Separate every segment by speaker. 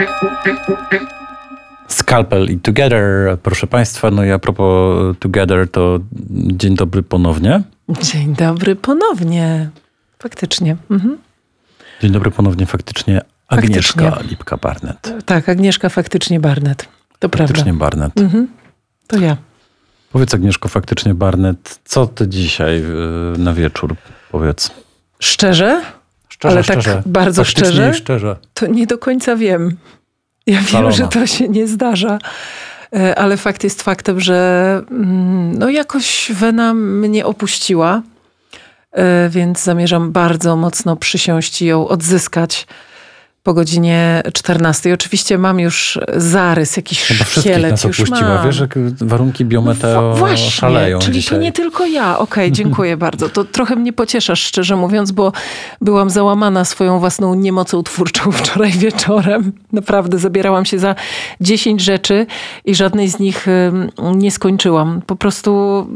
Speaker 1: Scalpel i Together, proszę Państwa. No i a propos Together, to dzień dobry ponownie.
Speaker 2: Dzień dobry ponownie. Faktycznie. Mhm.
Speaker 1: Dzień dobry ponownie, faktycznie. Agnieszka Lipka-Barnett.
Speaker 2: Tak, Agnieszka faktycznie Barnett. To prawda.
Speaker 1: Faktycznie Barnett.
Speaker 2: Mhm. To ja.
Speaker 1: Powiedz, Agnieszko, faktycznie Barnett, co ty dzisiaj na wieczór powiedz?
Speaker 2: Szczerze? Ale tak bardzo szczerze? To nie do końca wiem. Ja wiem, że to się nie zdarza. Ale fakt jest faktem, że no jakoś wena mnie opuściła. Więc zamierzam bardzo mocno przysiąść i ją odzyskać po godzinie 14. Oczywiście mam już zarys, jakiś szkielet.
Speaker 1: Nas opuściła. Mam. Wiesz, jak warunki biometeo szaleją
Speaker 2: czyli
Speaker 1: dzisiaj.
Speaker 2: to nie tylko ja. Okej, dziękuję bardzo. To trochę mnie pocieszasz, szczerze mówiąc, bo byłam załamana swoją własną niemocą twórczą wczoraj wieczorem. Naprawdę zabierałam się za 10 rzeczy i żadnej z nich nie skończyłam. Po prostu...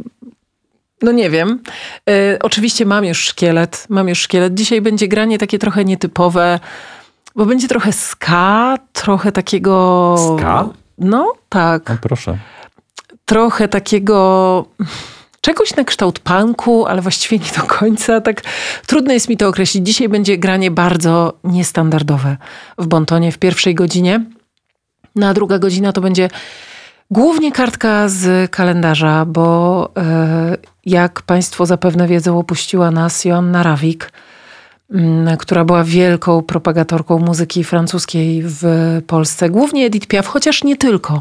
Speaker 2: No nie wiem. Oczywiście mam już szkielet. Dzisiaj będzie granie takie trochę nietypowe, bo będzie trochę ska, trochę takiego...
Speaker 1: Ska?
Speaker 2: No, tak.
Speaker 1: No proszę.
Speaker 2: Trochę takiego... Czegoś na kształt punku, ale właściwie nie do końca. Tak trudno jest mi to określić. Dzisiaj będzie granie bardzo niestandardowe w Bontonie w pierwszej godzinie. No a druga godzina to będzie... Głównie kartka z kalendarza, bo jak Państwo zapewne wiedzą, opuściła nas Joanna Rawik, która była wielką propagatorką muzyki francuskiej w Polsce. Głównie Edith Piaf, chociaż nie tylko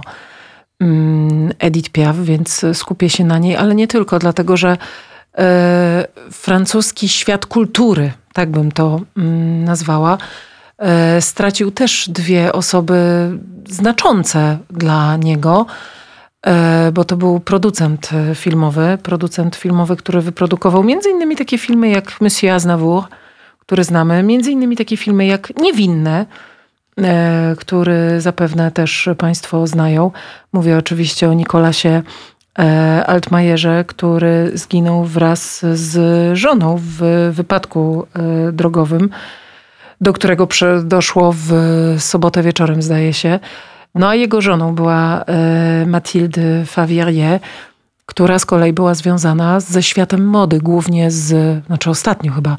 Speaker 2: Edith Piaf, więc skupię się na niej, ale nie tylko, dlatego że francuski świat kultury, tak bym to nazwała, stracił też dwie osoby znaczące dla niego, bo to był producent filmowy, który wyprodukował między innymi takie filmy jak Monsieur Aznavour, który znamy, między innymi takie filmy jak Niewinne, który zapewne też Państwo znają. Mówię oczywiście o Nikolasie Altmajerze, który zginął wraz z żoną w wypadku drogowym, do którego doszło w sobotę wieczorem, zdaje się. No a jego żoną była Mathilde Favirier, która z kolei była związana ze światem mody, głównie ostatnio chyba,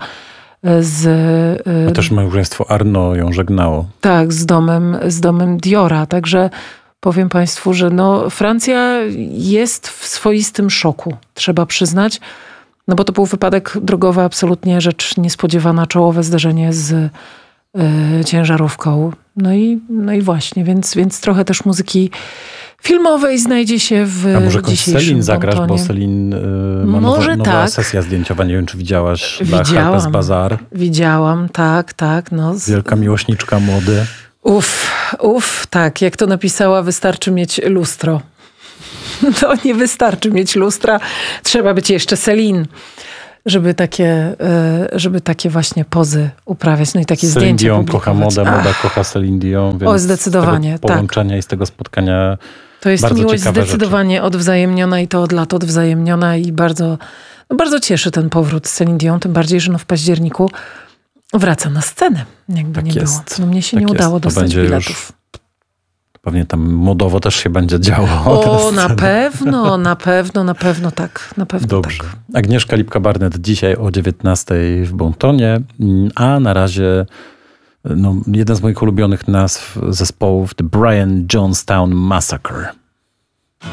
Speaker 1: a też małżeństwo Arnault ją żegnało.
Speaker 2: Tak, z domem Diora. Także powiem Państwu, że Francja jest w swoistym szoku, trzeba przyznać. No bo to był wypadek drogowy, absolutnie rzecz niespodziewana, czołowe zderzenie z ciężarówką. No i właśnie, więc trochę też muzyki filmowej znajdzie się w
Speaker 1: a może jakąś Celine zagrasz, bo Celine ma nowa sesja zdjęciowa. Nie wiem, czy widziałaś dla Harper's Bazaar.
Speaker 2: Widziałam, tak.
Speaker 1: Wielka miłośniczka mody.
Speaker 2: Tak. Jak to napisała, wystarczy mieć lustro. No nie wystarczy mieć lustra, trzeba być jeszcze Celine, żeby takie właśnie pozy uprawiać, no i takie
Speaker 1: Celine
Speaker 2: zdjęcia
Speaker 1: Dion
Speaker 2: publikować.
Speaker 1: Kocha modę, moda kocha Celine Dion, więc
Speaker 2: zdecydowanie,
Speaker 1: z tego połączenia i z tego spotkania
Speaker 2: to jest
Speaker 1: bardzo
Speaker 2: miłość zdecydowanie
Speaker 1: rzeczy.
Speaker 2: Odwzajemniona i to od lat odwzajemniona i bardzo cieszy ten powrót Celine Dion, tym bardziej, że w październiku wraca na scenę, jakby tak nie
Speaker 1: jest.
Speaker 2: było. No mnie się nie udało dostać biletów.
Speaker 1: Pewnie tam modowo też się będzie działo.
Speaker 2: Na pewno tak.
Speaker 1: Dobrze. Tak. Agnieszka Lipka-Barnett dzisiaj o 19:00 w Bontonie, a na razie jeden z moich ulubionych nazw zespołów, The Brian Jonestown Massacre.